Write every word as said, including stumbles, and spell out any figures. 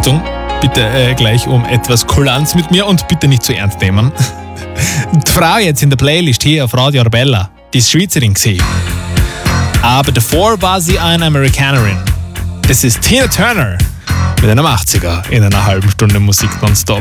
Achtung, bitte äh, gleich um etwas Kulanz mit mir und bitte nicht zu ernst nehmen. Die Frau jetzt in der Playlist hier auf Radio Arabella, die ist Schweizerin gewesen. Aber davor war sie eine Amerikanerin. Das ist Tina Turner mit einem achtziger in einer halben Stunde Musik nonstop.